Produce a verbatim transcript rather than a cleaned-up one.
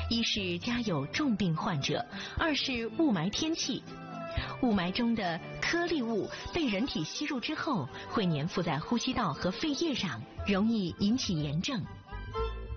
一是家有重病患者，二是雾霾天气。雾霾中的颗粒物被人体吸入之后，会粘附在呼吸道和肺叶上，容易引起炎症。